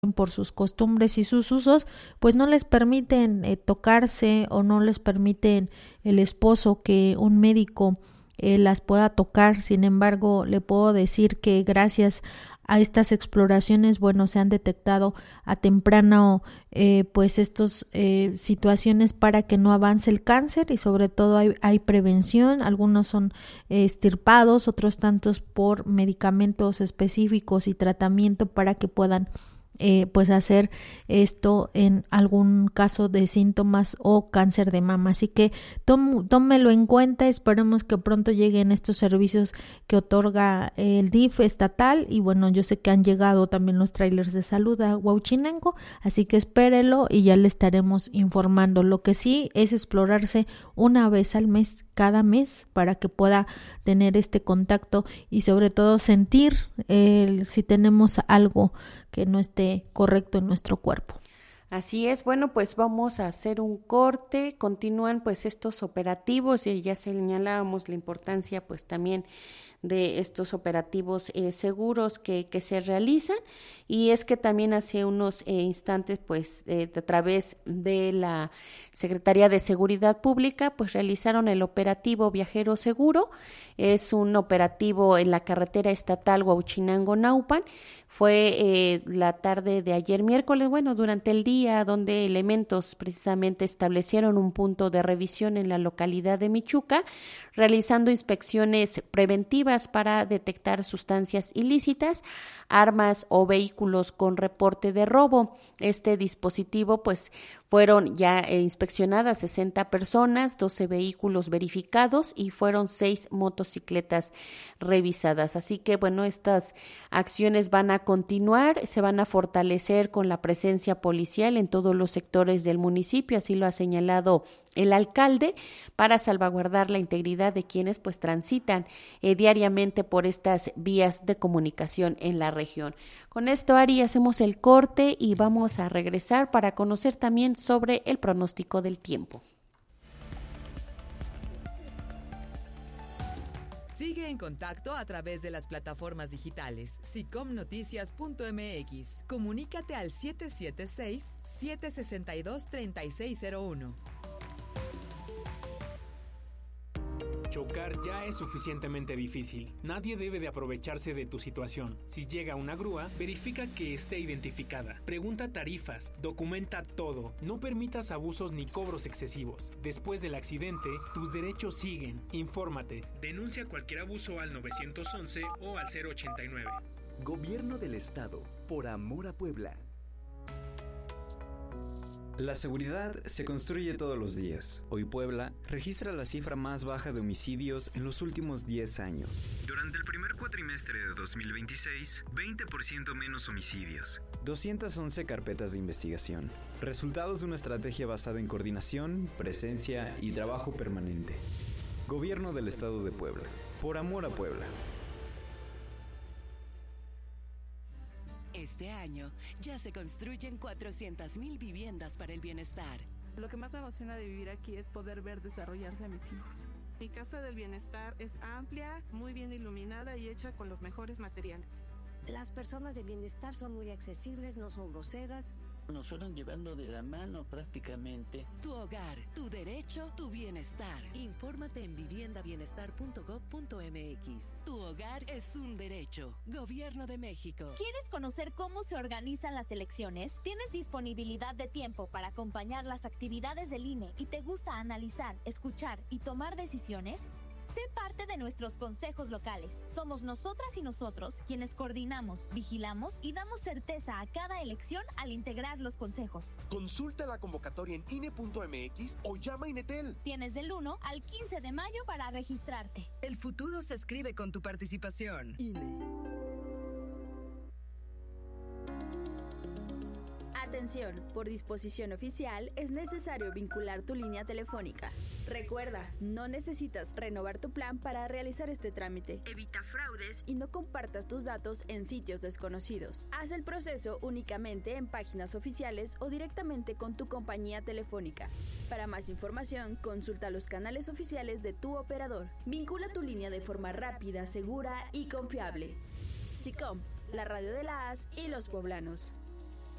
por sus costumbres y sus usos, pues no les permiten tocarse, o no les permiten el esposo que un médico las pueda tocar. Sin embargo, le puedo decir que gracias a estas exploraciones, bueno, se han detectado a temprano pues estas situaciones para que no avance el cáncer, y sobre todo hay prevención. Algunos son extirpados, otros tantos por medicamentos específicos y tratamiento para que puedan pues hacer esto en algún caso de síntomas o cáncer de mama. Así que tómelo en cuenta. Esperemos que pronto lleguen estos servicios que otorga el DIF estatal, y bueno, yo sé que han llegado también los trailers de salud a Huauchinango, así que espérelo y ya le estaremos informando. Lo que sí es explorarse una vez al mes, cada mes, para que pueda tener este contacto y sobre todo sentir si tenemos algo que no esté correcto en nuestro cuerpo. Así es. Bueno, pues vamos a hacer un corte. Continúan pues estos operativos, y ya señalábamos la importancia pues también de estos operativos seguros que se realizan, y es que también hace unos instantes pues a través de la Secretaría de Seguridad Pública pues realizaron el operativo Viajero Seguro. Es un operativo en la carretera estatal Huauchinango-Naupan. Fue la tarde de ayer miércoles, bueno, durante el día, donde elementos precisamente establecieron un punto de revisión en la localidad de Michuca, realizando inspecciones preventivas para detectar sustancias ilícitas, armas o vehículos con reporte de robo. Este dispositivo pues fueron ya inspeccionadas 60 personas, 12 vehículos verificados y fueron 6 motocicletas revisadas. Así que bueno, estas acciones van a continuar, se van a fortalecer con la presencia policial en todos los sectores del municipio, así lo ha señalado el alcalde, para salvaguardar la integridad de quienes pues transitan diariamente por estas vías de comunicación en la región. Con esto, Ari, hacemos el corte y vamos a regresar para conocer también sobre el pronóstico del tiempo. Sigue en contacto a través de las plataformas digitales sicomnoticias.mx. Comunícate al 776-762-3601. Chocar ya es suficientemente difícil. Nadie debe de aprovecharse de tu situación. Si llega una grúa, verifica que esté identificada. Pregunta tarifas, documenta todo. No permitas abusos ni cobros excesivos. Después del accidente, tus derechos siguen. Infórmate. Denuncia cualquier abuso al 911 o al 089. Gobierno del Estado, por amor a Puebla. La seguridad se construye todos los días. Hoy Puebla registra la cifra más baja de homicidios en los últimos 10 años. Durante el primer cuatrimestre de 2026, 20% menos homicidios. 211 carpetas de investigación. Resultados de una estrategia basada en coordinación, presencia y trabajo permanente. Gobierno del Estado de Puebla. Por amor a Puebla. Este año ya se construyen 400,000 viviendas para el bienestar. Lo que más me emociona de vivir aquí es poder ver desarrollarse a mis hijos. Mi casa del bienestar es amplia, muy bien iluminada y hecha con los mejores materiales. Las personas de bienestar son muy accesibles, no son groseras. Nos fueron llevando de la mano prácticamente. Tu hogar, tu derecho, tu bienestar. Infórmate en viviendabienestar.gov.mx. Tu hogar es un derecho. Gobierno de México. ¿Quieres conocer cómo se organizan las elecciones? ¿Tienes disponibilidad de tiempo para acompañar las actividades del INE y te gusta analizar, escuchar y tomar decisiones? Sé parte de nuestros consejos locales. Somos nosotras y nosotros quienes coordinamos, vigilamos y damos certeza a cada elección al integrar los consejos. Consulta la convocatoria en INE.mx o llama a Inetel. Tienes del 1 al 15 de mayo para registrarte. El futuro se escribe con tu participación. INE. Atención, por disposición oficial es necesario vincular tu línea telefónica. Recuerda, no necesitas renovar tu plan para realizar este trámite. Evita fraudes y no compartas tus datos en sitios desconocidos. Haz el proceso únicamente en páginas oficiales o directamente con tu compañía telefónica. Para más información, consulta los canales oficiales de tu operador. Vincula tu línea de forma rápida, segura y confiable. SICOM, la radio de la AS y los poblanos.